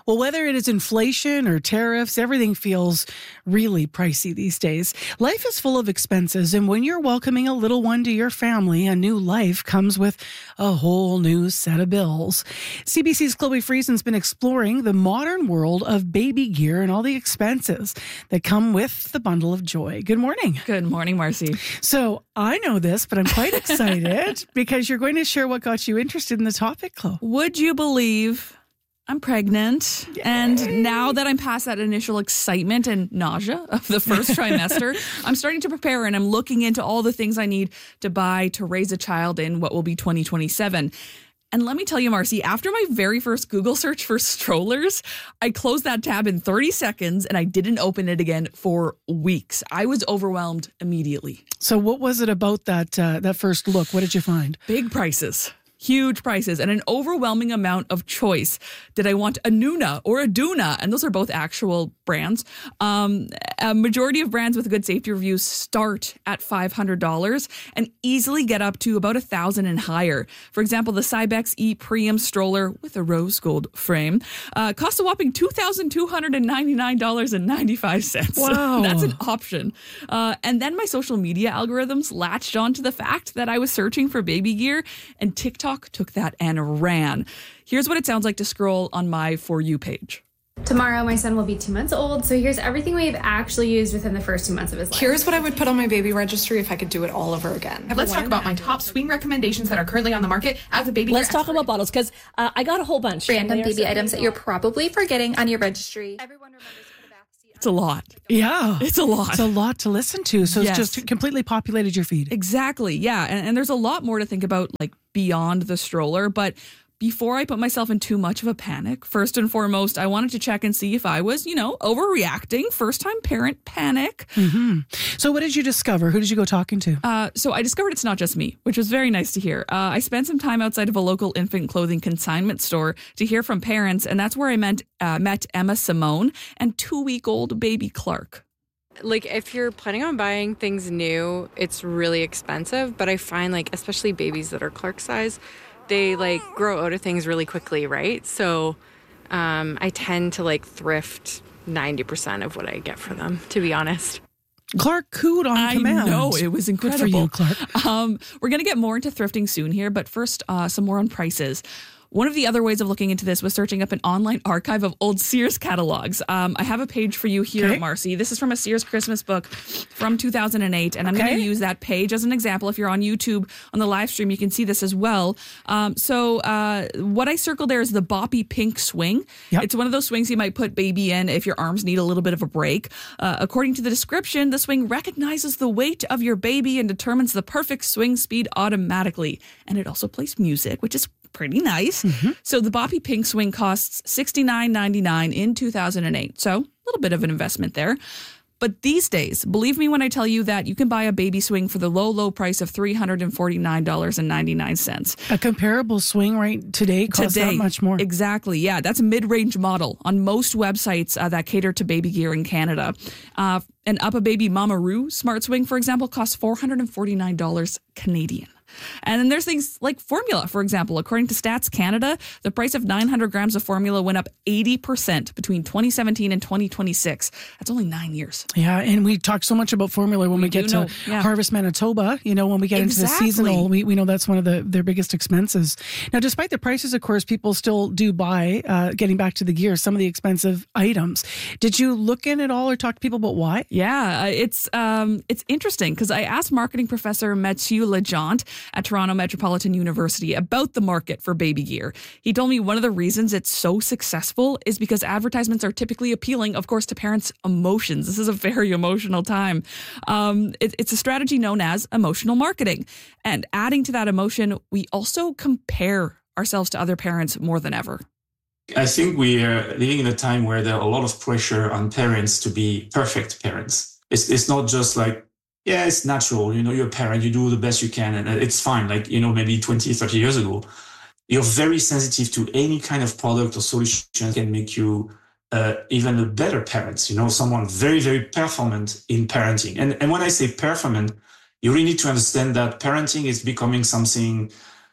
Well, whether it is inflation or tariffs, everything feels really pricey these days. Life is full of expenses, and when you're welcoming a little one to your family, a new life comes with a whole new set of bills. CBC's Chloe Friesen's been exploring the modern world of baby gear and all the expenses that come with the bundle of joy. Good morning. Good morning, Marcy. So I know this, but I'm quite excited because you're going to share what got you interested in the topic, Chloe. Would you believe I'm pregnant? Yay. And now that I'm past that initial excitement and nausea of the first trimester, I'm starting to prepare and I'm looking into all the things I need to buy to raise a child in what will be 2027. And let me tell you, Marcy, after my very first Google search for strollers, I closed that tab in 30 seconds and I didn't open it again for weeks. I was overwhelmed immediately. So what was it about that first look? What did you find? Big prices. Huge prices and an overwhelming amount of choice. Did I want a Nuna or a Duna? And those are both actual brands. A majority of brands with good safety reviews start at $500 and easily get up to about $1,000 and higher. For example, the Cybex E Premium stroller with a rose gold frame costs a whopping $2,299.95. Wow. That's an option. And then my social media algorithms latched onto the fact that I was searching for baby gear, and TikTok took that and ran. Here's what it sounds like to scroll on my For You page. Tomorrow, my son will be 2 months old, so here's everything we've actually used within the first 2 months of his life. Here's what I would put on my baby registry if I could do it all over again. Let's talk about my top swing recommendations that are currently on the market as a baby. Let's talk about bottles, because I got a whole bunch. Random baby items that you're probably forgetting on your registry. Everyone remembers to put a bath seat. It's a lot. Yeah. It's a lot. It's a lot to listen to. So Yes. It's just completely populated your feed. Exactly. Yeah. And there's a lot more to think about, like beyond the stroller. But before I put myself in too much of a panic, first and foremost, I wanted to check and see if I was, overreacting. First time parent panic. Mm-hmm. So what did you discover? Who did you go talking to? So I discovered it's not just me, which was very nice to hear. I spent some time outside of a local infant clothing consignment store to hear from parents. And that's where I met Emma Simone and 2-week-old baby Clark. Like, if you're planning on buying things new, it's really expensive. But I find, especially babies that are Clark size, they, grow out of things really quickly, right? So I tend to, thrift 90% of what I get for them, to be honest. Clark cooed on command. I know, it was incredible. Good for you, Clark. We're going to get more into thrifting soon here, but first, some more on prices. One of the other ways of looking into this was searching up an online archive of old Sears catalogs. I have a page for you here, Okay. Marcy. This is from a Sears Christmas book from 2008, and I'm going to use that page as an example. If you're on YouTube on the live stream, you can see this as well. So what I circled there is the Boppy Pink swing. Yep. It's one of those swings you might put baby in if your arms need a little bit of a break. According to the description, the swing recognizes the weight of your baby and determines the perfect swing speed automatically. And it also plays music, which is pretty nice. Mm-hmm. So the Boppy Pink swing costs $69.99 in 2008. So a little bit of an investment there. But these days, believe me when I tell you that you can buy a baby swing for the low price of $349.99. A comparable swing right today costs that much more. Exactly. Yeah, that's a mid-range model on most websites that cater to baby gear in Canada. An Up a Baby Mamaroo smart swing, for example, costs $449 Canadian. And then there's things like formula, for example. According to Stats Canada, the price of 900 grams of formula went up 80% between 2017 and 2026. That's only 9 years. Yeah, and we talk so much about formula when we get to Harvest Manitoba. When we get into the seasonal, we know that's one of their biggest expenses. Now, despite the prices, of course, people still do buy, getting back to the gear, some of the expensive items. Did you look in at all or talk to people about why? Yeah, it's interesting because I asked marketing professor Mathieu Legendre at Toronto Metropolitan University about the market for baby gear. He told me one of the reasons it's so successful is because advertisements are typically appealing, of course, to parents' emotions. This is a very emotional time. It's a strategy known as emotional marketing. And adding to that emotion, we also compare ourselves to other parents more than ever. I think we are living in a time where there are a lot of pressure on parents to be perfect parents. It's not just yeah, it's natural. You're a parent, you do the best you can, and it's fine. Maybe 20, 30 years ago, you're very sensitive to any kind of product or solution that can make you even a better parent, someone very, very performant in parenting. And when I say performant, you really need to understand that parenting is becoming something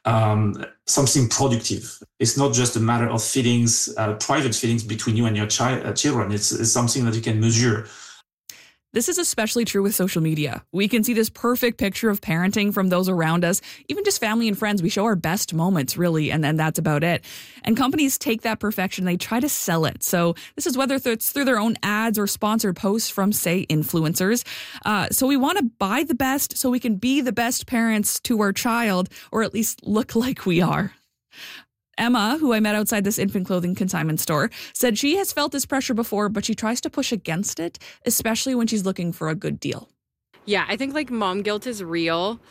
something productive. It's not just a matter of feelings, private feelings between you and your children. It's something that you can measure. This is especially true with social media. We can see this perfect picture of parenting from those around us, even just family and friends. We show our best moments, really, and then that's about it. And companies take that perfection, they try to sell it. So this is whether it's through their own ads or sponsored posts from, say, influencers. So we want to buy the best so we can be the best parents to our child, or at least look like we are. Emma, who I met outside this infant clothing consignment store, said she has felt this pressure before, but she tries to push against it, especially when she's looking for a good deal. Yeah, I think like mom guilt is real.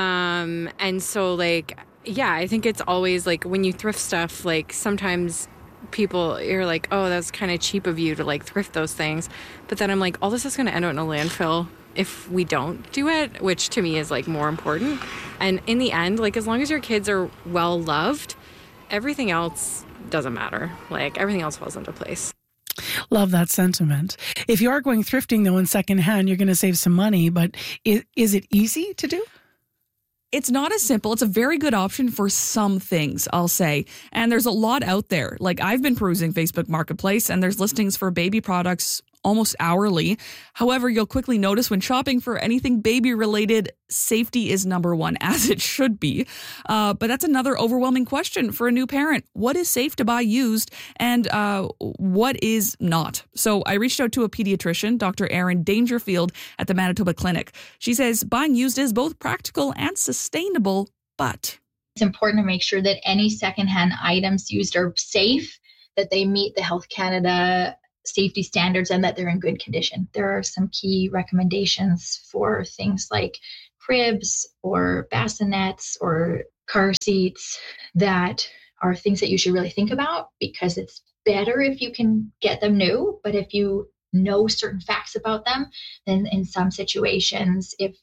And so like, yeah, I think it's always like when you thrift stuff, like sometimes you're like, oh, that's kind of cheap of you to like thrift those things. But then I'm like, all this is going to end up in a landfill if we don't do it, which to me is like more important. And in the end, like as long as your kids are well loved, everything else doesn't matter. Like everything else falls into place. Love that sentiment. If you are going thrifting though in secondhand, you're going to save some money, but is it easy to do? It's not as simple. It's a very good option for some things, I'll say. And there's a lot out there. Like I've been perusing Facebook Marketplace and there's listings for baby products almost hourly. However, you'll quickly notice when shopping for anything baby related, safety is number one, as it should be. But that's another overwhelming question for a new parent. What is safe to buy used and what is not? So I reached out to a pediatrician, Dr. Erin Dangerfield at the Manitoba Clinic. She says buying used is both practical and sustainable, but it's important to make sure that any secondhand items used are safe, that they meet the Health Canada safety standards, and that they're in good condition. There are some key recommendations for things like cribs or bassinets or car seats that are things that you should really think about, because it's better if you can get them new. But if you know certain facts about them, then in some situations, if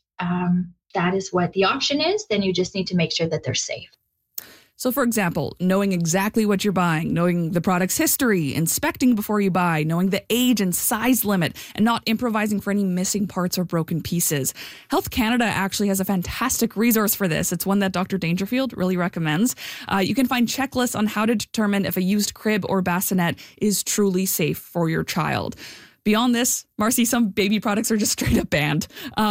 that is what the option is, then you just need to make sure that they're safe. So, for example, knowing exactly what you're buying, knowing the product's history, inspecting before you buy, knowing the age and size limit, and not improvising for any missing parts or broken pieces. Health Canada actually has a fantastic resource for this. It's one that Dr. Dangerfield really recommends. You can find checklists on how to determine if a used crib or bassinet is truly safe for your child. Beyond this, Marcy, some baby products are just straight up banned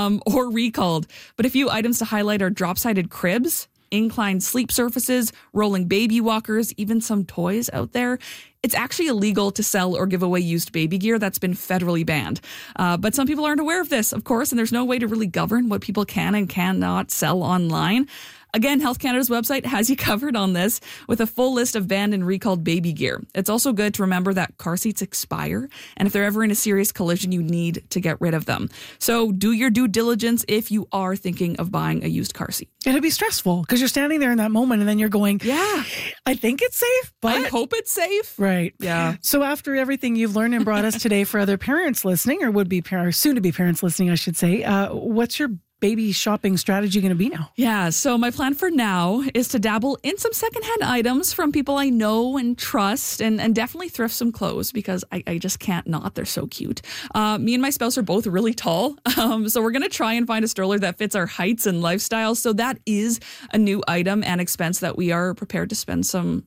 or recalled. But a few items to highlight are drop-sided cribs, inclined sleep surfaces, rolling baby walkers, even some toys out there. It's actually illegal to sell or give away used baby gear. That's been federally banned. But some people aren't aware of this, of course, and there's no way to really govern what people can and cannot sell online. Again, Health Canada's website has you covered on this with a full list of banned and recalled baby gear. It's also good to remember that car seats expire, and if they're ever in a serious collision, you need to get rid of them. So do your due diligence if you are thinking of buying a used car seat. It'd be stressful because you're standing there in that moment and then you're going, yeah, I think it's safe, but I hope it's safe. Right. Yeah. So after everything you've learned and brought us today for other parents listening, or would-be parents, soon-to-be parents listening, I should say, what's your baby shopping strategy going to be now? Yeah, so my plan for now is to dabble in some secondhand items from people I know and trust, and definitely thrift some clothes because I just can't not. They're so cute. Me and my spouse are both really tall, so we're going to try and find a stroller that fits our heights and lifestyles. So that is a new item and expense that we are prepared to spend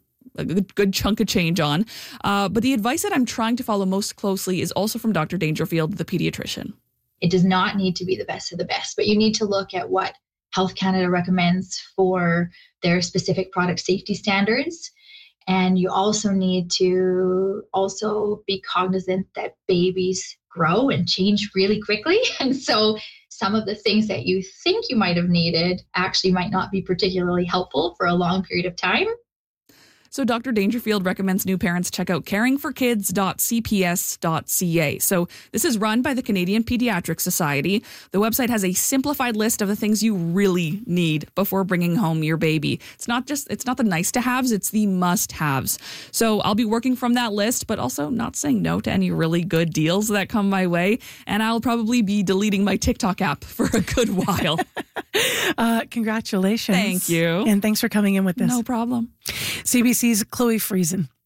a good chunk of change on. But the advice that I'm trying to follow most closely is also from Dr. Dangerfield, the pediatrician. It does not need to be the best of the best, but you need to look at what Health Canada recommends for their specific product safety standards. And you also need to also be cognizant that babies grow and change really quickly. And so some of the things that you think you might have needed actually might not be particularly helpful for a long period of time. So Dr. Dangerfield recommends new parents check out caringforkids.cps.ca. So this is run by the Canadian Pediatric Society. The website has a simplified list of the things you really need before bringing home your baby. It's not the nice to haves, it's the must haves. So I'll be working from that list, but also not saying no to any really good deals that come my way. And I'll probably be deleting my TikTok app for a good while. Congratulations. Thank you. And thanks for coming in with this. No problem. CBC's Chloe Friesen.